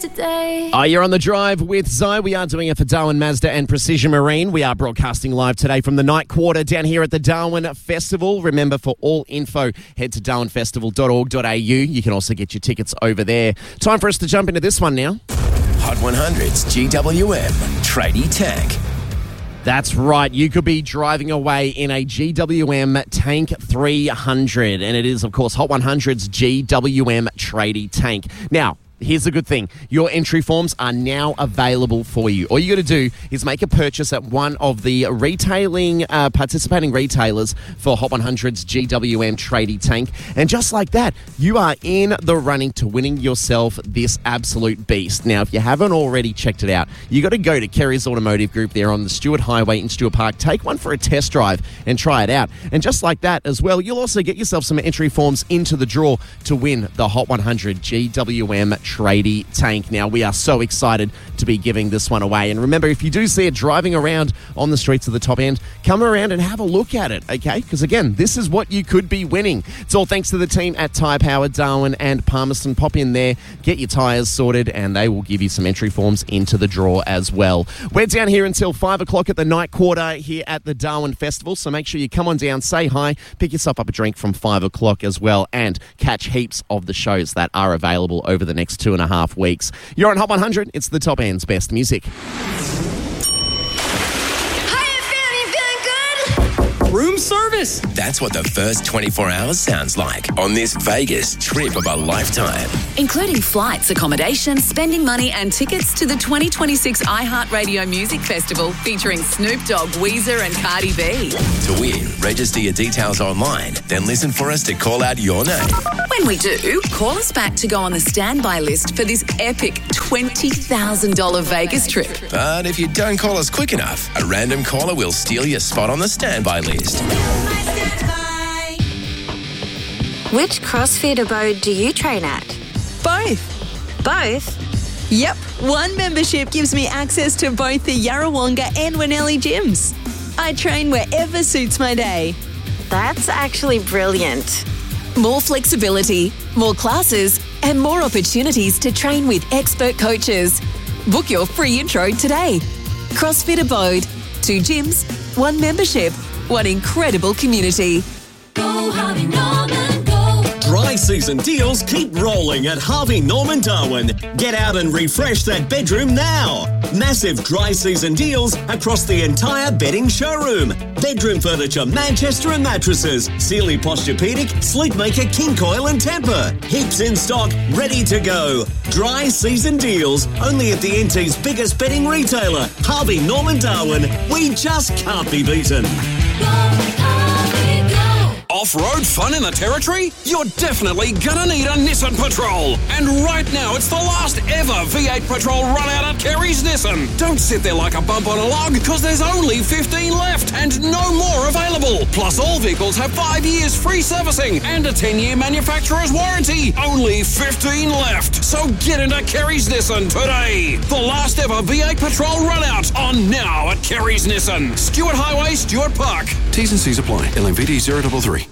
Today. You're on the drive with Zoe. We are doing it for Darwin Mazda and Precision Marine. We are broadcasting live today from the night quarter down here at the Darwin Festival. Remember, for all info, head to darwinfestival.org.au. You can also get your tickets over there. Time for us to jump into this one now. Hot 100's GWM Tradie Tank. That's right. You could be driving away in a GWM Tank 300. And it is, of course, Hot 100's GWM Tradie Tank. Now, here's the good thing. Your entry forms are now available for you. All you got to do is make a purchase at one of the participating retailers for Hot 100's GWM Tradie Tank. And just like that, you are in the running to winning yourself this absolute beast. Now, if you haven't already checked it out, you got to go to Kerry's Automotive Group there on the Stewart Highway in Stewart Park. Take one for a test drive and try it out. And just like that as well, you'll also get yourself some entry forms into the draw to win the Hot 100 GWM Tradie Tank. Now, we are so excited to be giving this one away. And remember, if you do see it driving around on the streets of the top end, come around and have a look at it, okay? Because again, this is what you could be winning. It's all thanks to the team at Tyre Power, Darwin and Palmerston. Pop in there, get your tyres sorted, and they will give you some entry forms into the draw as well. We're down here until 5 o'clock at the night quarter here at the Darwin Festival, so make sure you come on down, say hi, pick yourself up a drink from 5 o'clock as well, and catch heaps of the shows that are available over the next 2.5 weeks. You're on Hot 100. It's the top end's best music. Room service. That's what the first 24 hours sounds like on this Vegas trip of a lifetime. Including flights, accommodation, spending money and tickets to the 2026 iHeartRadio Music Festival featuring Snoop Dogg, Weezer and Cardi B. To win, register your details online, then listen for us to call out your name. When we do, call us back to go on the standby list for this epic $20,000 Vegas trip. But if you don't call us quick enough, a random caller will steal your spot on the standby list. Which CrossFit abode do you train at? Both. Both? Yep. One membership gives me access to both the Yarrawonga and Winnelli gyms. I train wherever suits my day. That's actually brilliant. More flexibility, more classes, and more opportunities to train with expert coaches. Book your free intro today. CrossFit Abode. 2 gyms, 1 membership, 1 incredible community. Go Harvey Norman, go. Dry season deals keep rolling at Harvey Norman Darwin. Get out and refresh that bedroom now. Massive dry season deals across the entire bedding showroom. Bedroom furniture, Manchester and mattresses, Sealy Posturepedic, Sleepmaker, King Coil and Tempur. Heaps in stock, ready to go. Dry season deals only at the NT's biggest bedding retailer, Harvey Norman Darwin. We just can't be beaten. Off-road fun in the Territory? You're definitely gonna need a Nissan Patrol. And right now, it's the last ever V8 Patrol run out at Kerry's Nissan. Don't sit there like a bump on a log, because there's only 15 left and no more available. Plus, all vehicles have 5 years free servicing and a 10-year manufacturer's warranty. Only 15 left. So get into Kerry's Nissan today. The last ever V8 Patrol run out on now at Kerry's Nissan. Stewart Highway, Stewart Park. T's and C's apply. LMVD 033.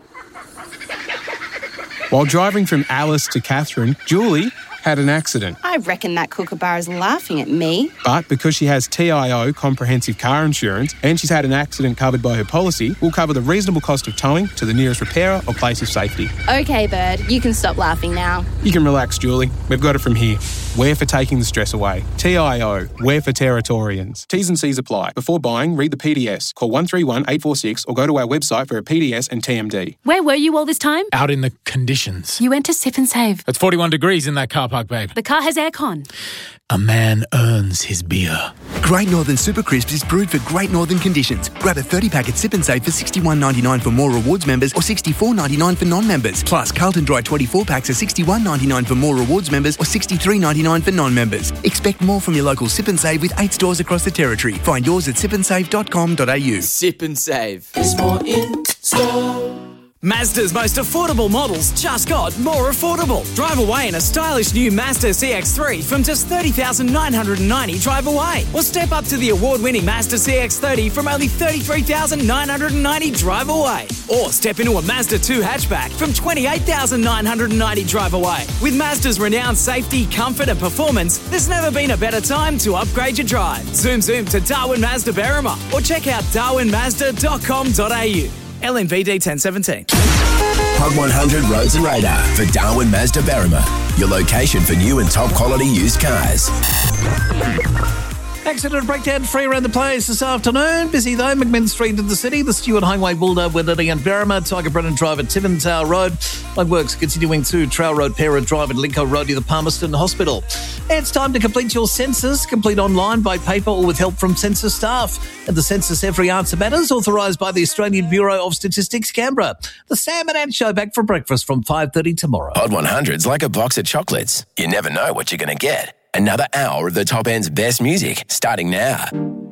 While driving from Alice to Catherine, Julie had an accident. I reckon that kookaburra's laughing at me. But because she has TIO, comprehensive car insurance, and she's had an accident covered by her policy, we'll cover the reasonable cost of towing to the nearest repairer or place of safety. Okay, Bird, you can stop laughing now. You can relax, Julie. We've got it from here. We're for taking the stress away. TIO, we're for Territorians. T's and C's apply. Before buying, read the PDS. Call 131 846 or go to our website for a PDS and TMD. Where were you all this time? Out in the conditions. You went to Sip and Save. It's 41 degrees in that car park, babe. The car has aircon. A man earns his beer. Great Northern Super Crisps is brewed for great northern conditions. Grab a 30-pack at Sip and Save for $61.99 for More Rewards members or $64.99 for non-members. Plus, Carlton Dry 24-packs are $61.99 for More Rewards members or $63.99 for non-members. Expect more from your local Sip and Save with 8 stores across the Territory. Find yours at sipandsave.com.au. Sip and Save. There's more in store. Mazda's most affordable models just got more affordable. Drive away in a stylish new Mazda CX-3 from just $30,990 drive away. Or step up to the award-winning Mazda CX-30 from only $33,990 drive away. Or step into a Mazda 2 hatchback from $28,990 drive away. With Mazda's renowned safety, comfort and performance, there's never been a better time to upgrade your drive. Zoom to Darwin Mazda Berrima or check out darwinmazda.com.au. LNVD 1017. Hot 100 Roads and Radar for Darwin Mazda Berrima, your location for new and top quality used cars. Accident breakdown free around the place this afternoon. Busy though, McMinn Street into the city, the Stewart Highway, Woolda, Winnetty and Berrima, Tiger Brennan Drive at Timmins Road. Works continuing to Trail Road, Pera Drive and Lincoln Road near the Palmerston Hospital. It's time to complete your census. Complete online, by paper or with help from census staff. At the census, every answer matters, authorised by the Australian Bureau of Statistics, Canberra. The Sam and Ann Show back for breakfast from 5:30 tomorrow. Hot 100's like a box of chocolates. You never know what you're going to get. Another hour of the top end's best music starting now.